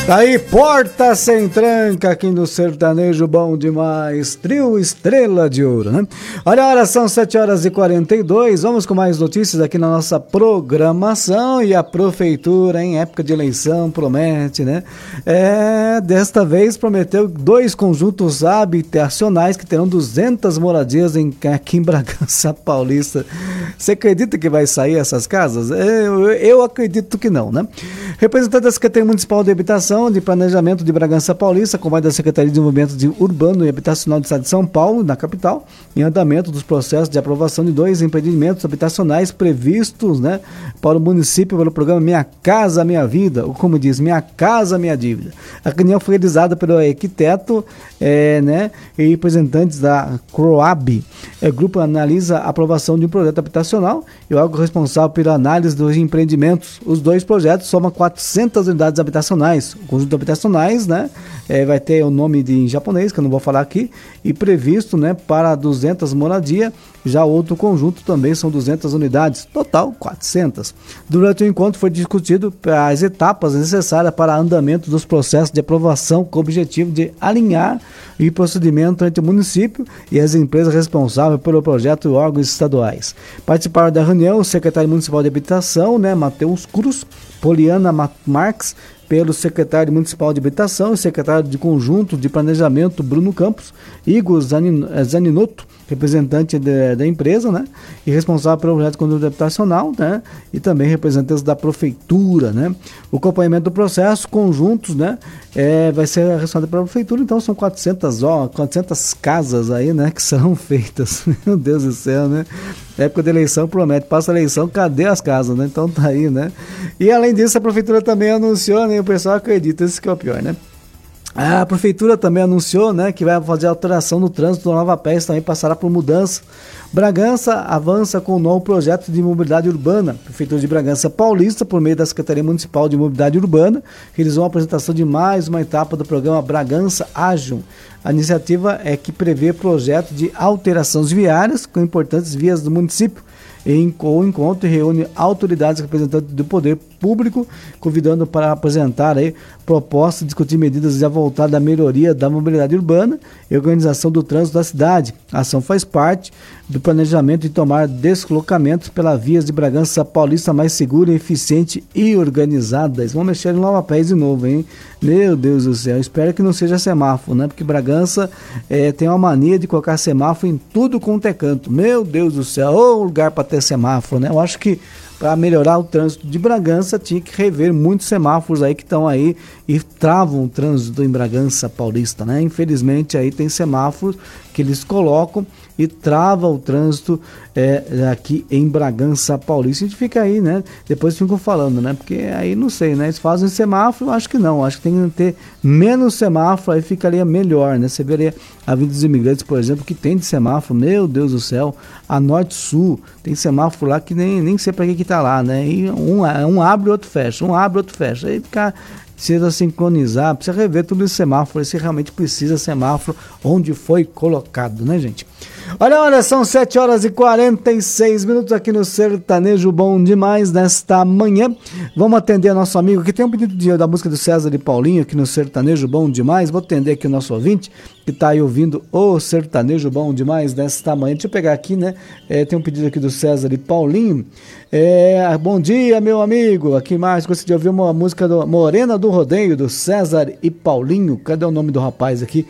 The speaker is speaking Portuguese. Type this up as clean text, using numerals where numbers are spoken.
Tá aí, Porta Sem Tranca, aqui no Sertanejo Bom Demais, trio Estrela de Ouro, né? Olha, são 7h42, vamos com mais notícias aqui na nossa programação. E a prefeitura, em época de eleição, promete, né? Desta vez prometeu 2 conjuntos habitacionais que terão 200 moradias aqui em Bragança Paulista. Você acredita que vai sair essas casas? Eu acredito que não, né? Representante da Secretaria Municipal de Habitação de Planejamento de Bragança Paulista, com mais da Secretaria de Desenvolvimento Urbano e Habitacional do Estado de São Paulo, na capital, em andamento dos processos de aprovação de 2 empreendimentos habitacionais previstos, né, para o município pelo programa Minha Casa Minha Vida, ou como diz, Minha Casa Minha Dívida. A reunião foi realizada pelo arquiteto e representantes da CROAB. O grupo analisa a aprovação de um projeto habitacional e o órgão responsável pela análise dos empreendimentos. Os 2 projetos somam 400 unidades habitacionais. O conjunto habitacionais, né, vai ter o nome em japonês, que eu não vou falar aqui, e previsto, né, para 200 moradias. Já outro conjunto também são 200 unidades, total 400. Durante o encontro foi discutido as etapas necessárias para andamento dos processos de aprovação, com o objetivo de alinhar o procedimento entre o município e as empresas responsáveis pelo projeto e órgãos estaduais. Participaram da reunião o secretário municipal de Habitação, né, Matheus Cruz, Poliana Marques, pelo secretário municipal de Habitação e secretário de Conjunto de Planejamento, Bruno Campos, Igor Zaninotto, representante da empresa, né, e responsável pelo projeto de conjunto habitacional, né, e também representantes da prefeitura, né. O acompanhamento do processo, conjuntos, né, vai ser responsável pela prefeitura. Então são 400 casas aí, né, que serão feitas. Meu Deus do céu, né. Época de eleição promete, passa a eleição, cadê as casas, né? Então tá aí, né? E além disso, a prefeitura também anunciou, né? O pessoal acredita, isso que é o pior, né? A prefeitura também anunciou, né, que vai fazer alteração no trânsito do Nova Pés, também passará por mudança. Bragança avança com um novo projeto de mobilidade urbana. A Prefeitura de Bragança Paulista, por meio da Secretaria Municipal de Mobilidade Urbana, realizou a apresentação de mais uma etapa do programa Bragança Ágil. A iniciativa é que prevê projeto de alterações viárias com importantes vias do município. O encontro reúne autoridades representantes do poder público, convidando para apresentar aí propostas e discutir medidas já voltadas à melhoria da mobilidade urbana e organização do trânsito da cidade. A ação faz parte do planejamento de tomar deslocamentos pelas vias de Bragança Paulista mais segura, eficiente e organizadas. Vamos mexer em Nova Pés de novo, hein? Meu Deus do céu, espero que não seja semáforo, né? Porque Bragança tem uma mania de colocar semáforo em tudo quanto é canto. Meu Deus do céu, ô lugar para ter semáforo, né? Eu acho que para melhorar o trânsito de Bragança tinha que rever muitos semáforos aí que estão aí e travam o trânsito em Bragança Paulista, né? Infelizmente aí tem semáforos que eles colocam e trava o trânsito aqui em Bragança Paulista. A gente fica aí, né? Depois ficam falando, né? Porque aí não sei, né? Eles fazem semáforo, acho que não. Acho que tem que ter menos semáforo, aí ficaria melhor, né? Você veria a Avenida dos Imigrantes, por exemplo, que tem de semáforo, meu Deus do céu, a Norte-Sul tem semáforo lá que nem sei para que tá lá, né? E um abre, outro fecha, um abre, outro fecha. Aí fica... Precisa sincronizar, precisa rever tudo esse semáforo, se realmente precisa semáforo onde foi colocado, né, gente? Olha, são 7h46 aqui no Sertanejo Bom Demais nesta manhã. Vamos atender nosso amigo que tem um pedido da música do César e Paulinho aqui no Sertanejo Bom Demais. Vou atender aqui o nosso ouvinte que está aí ouvindo o Sertanejo Bom Demais nesta manhã. Deixa eu pegar aqui, né? Tem um pedido aqui do César e Paulinho. Bom dia, meu amigo. Aqui mais, gostaria de ouvir uma música Morena do Rodeio, do César e Paulinho. Cadê o nome do rapaz aqui?